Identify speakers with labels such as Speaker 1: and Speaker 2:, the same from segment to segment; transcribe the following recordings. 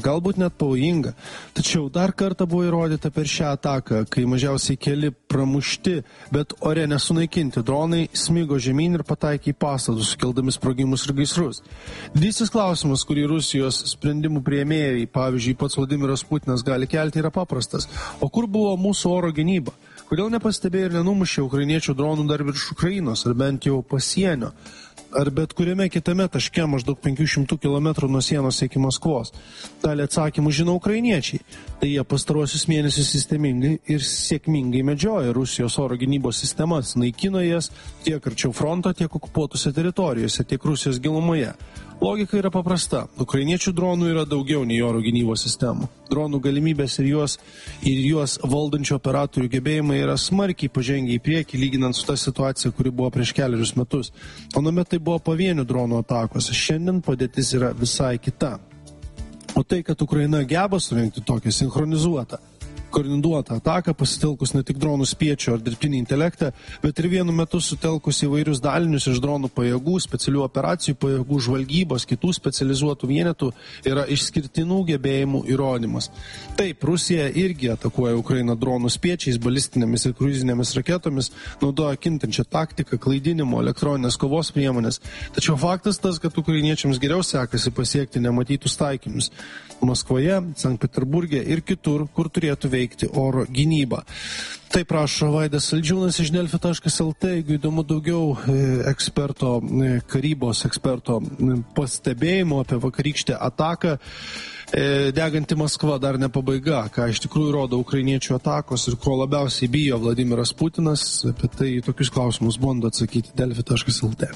Speaker 1: galbūt net pavojinga. Tačiau dar kartą buvo įrodyta per šią ataką, kai mažiausiai keli pramušti, bet ore nesunaikinti dronai smigo žemyn ir pataikė į pastatus, sukeldami sprogimus ir gaisrus. Didysis klausimas, kurį Rusijos sprendimų priėmėjai, pavyzdžiui, pats Vladimiras Putinas gali kelti, yra paprastas. O kur buvo mūsų oro gynyba? Kodėl nepastebėjo ir nenumušė ukrainiečių dronų dar virš Ukrainos, ar bent jau pasienio, ar bet kuriame kitame taške maždaug 500 km nuo sienos iki Maskvos? Dalį atsakymų žino ukrainiečiai. Tai jie pastaruosius mėnesius sistemingai ir sėkmingai medžioja Rusijos oro gynybos sistemas, naikino jas tiek arčiau fronto, tiek okupuotose teritorijose, tiek Rusijos gilumoje. Logika yra paprasta. Ukrainiečių dronų yra daugiau nei oro gynybos sistemų. Dronų galimybės ir juos valdančių operatorių gebėjimai yra smarkiai pažengę į priekį, lyginant su ta situacija, kuri buvo prieš keliarius metus. Anuomet tai buvo pavienių dronų atakos. Šiandien padėtis yra visai kita. O tai, kad Ukraina geba surinkti tokią sinchronizuotą, koordinuotą ataką, pasitelkus ne tik dronų spiečių ar dirbtinį intelektą, bet ir vienu metu sutelkus įvairius dalinius iš dronų pajėgų, specialių operacijų pajėgų, žvalgybos, kitų specializuotų vienetų, yra išskirtinų gebėjimų įrodymas. Taip, Rusija irgi atakuoja Ukrainą dronų spiečiais, balistinėmis ir kruizinėmis raketomis, naudoja kintančią taktiką, klaidinimo, elektroninės kovos priemonės. Tačiau faktas tas, kad ukrainiečiams geriau sekasi pasiekti nematytus taikinius Maskvoje, Sankt Peterburge ir kitur, kur turėtų veikti oro gynyba. Taip rašo Vaidas Saldžiūnas iš Delfi.lt. Jeigu įdomu daugiau karybos eksperto pastebėjimo apie vakarykštę ataką, deganti Maskva dar ne pabaiga, ką iš tikrųjų rodo ukrainiečių atakos ir ko labiausiai bijo Vladimiras Putinas. Apie tai tokius klausimus bando atsakyti Delfi.lt.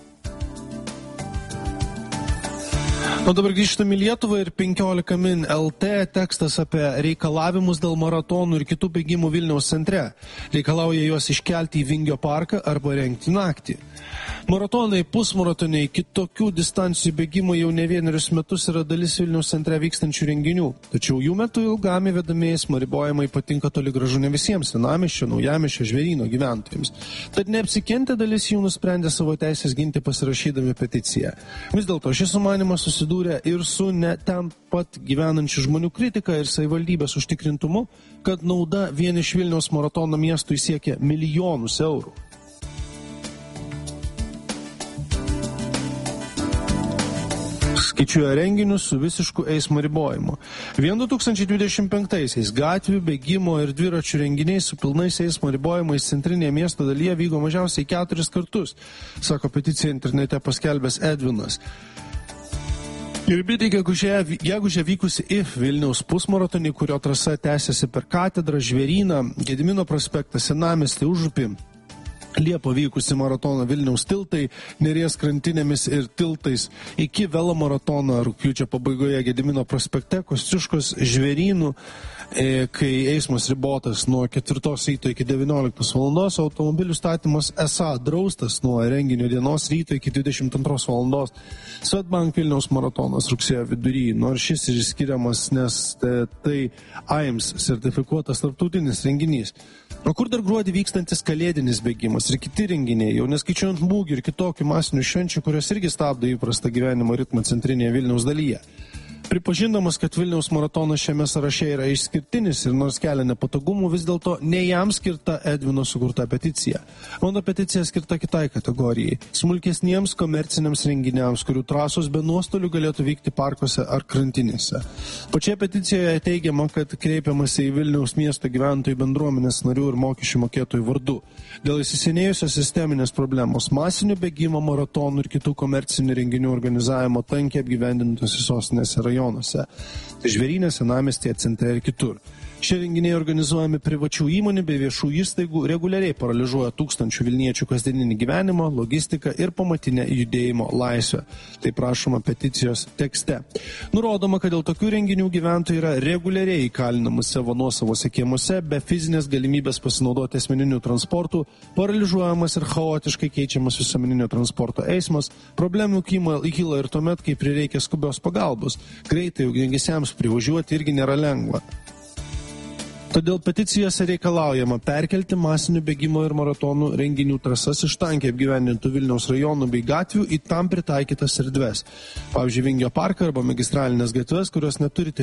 Speaker 1: O dabar grįžtame į Lietuvą ir 15 min LT tekstas apie reikalavimus dėl maratonų ir kitų bėgimų Vilniaus centre. Reikalauja juos iškelti į Vingio parką arba rengti naktį. Maratonai, pusmaratoniai, kitokių distancijų bėgimų jau ne vienerius metus yra dalis Vilniaus centre vykstančių renginių. Tačiau jų metu ilgam įvedami eismo ribojimai patinka toli gražu ne visiems senamiesčio, naujamiesčio, Žvėryno gyventojams. Tad neapsikentę dalis jų nusprendė savo teisės ginti pasirašydami peticiją. Vis dėlto šis sumanymas susidūrė ir su ne ten pat gyvenančių žmonių kritika ir savivaldybės užtikrintumu, kad nauda vien iš Vilniaus maratono miestui siekia milijonus eurų. Skaičiuoja renginius su visišku eismo ribojimu. Vien 2025-aisiais gatvių, bėgimo ir dviračių renginiai su pilnais eismo ribojimais centrinėje miesto dalyje vyko mažiausiai 4 kartus, sako peticiją internete paskelbęs Edvinas. Ir bidai gegužę vykusi IF Vilniaus pusmaratonį, kurio trasa tęsiasi per Katedrą, Žvėryną, Gedimino prospektą, Senamiestį, Užupį. Liepą vykusi maratoną Vilniaus tiltai, Neries krantinėmis ir tiltais iki velomaratono rugpjūčio pabaigoje Gedimino prospekte, Kosciuškos, Žvėrynų, kai eismas ribotas nuo 4 ryto iki 19 valandos, automobilių statymas esą draustas nuo renginio dienos ryto iki 22 valandos. Swedbank Vilniaus maratonas rugsėjo vidury, nors šis ir skiriamas, nes tai AIMS sertifikuotas tarptautinis renginys. O kur dar gruodį vykstantis kalėdinis bėgimas ir kiti renginiai, jau neskaičiuojant mūgių ir kitokių masinių švenčių, kurios irgi stabdo įprastą gyvenimo ritmą centrinėje Vilniaus dalyje. Pripažindamas, kad Vilniaus maratonas šiame sąraše yra išskirtinis ir nors kelia nepatogumų, vis dėlto ne jam skirta Edvino sukurta peticija. Mano peticija skirta kitai kategorijai – smulkesniems komerciniams renginiams, kurių trasos be nuostolių galėtų vykti parkuose ar krantinėse. Pačioje peticijoje teigiama, kad kreipiamasi į Vilniaus miesto gyventojų bendruomenės narių ir mokesčių mokėtojų vardu. Dėl įsisenėjusios sisteminės problemos masinių bėgimo, maratonų ir kitų komercinių renginių organizavimo tankiai apgyvendintose sostinėse rajonuose, Žvėryne, Senamiestyje, centre ir kitur. Šie renginiai organizuojami privačių įmonių bei viešų įstaigų, reguliariai paralyžuoja tūkstančių Vilniečių kasdieninį gyvenimą, logistiką ir pamatinę judėjimo laisvę. Tai prašoma peticijos tekste. Nurodoma, kad dėl tokių renginių gyventojai yra reguliariai įkalinami savo nuosavose kiemuose, be fizinės galimybės pasinaudoti asmeniniu transportu, paralyžuojamas ir chaotiškai keičiamas visuomeninio transporto eismas, problemų kyla ir tuomet, kai prireikia skubios pagalbos. Greitai ugniagesiams privažiuoti irgi nėra lengva. Todėl peticijose reikalaujama perkelti masinių bėgimo ir maratonų renginių trasas iš tankiai apgyvendintų Vilniaus rajonų bei gatvių į tam pritaikytas erdves. Pavyzdžiui, Vingio parką arba magistralinės gatves, kurios neturi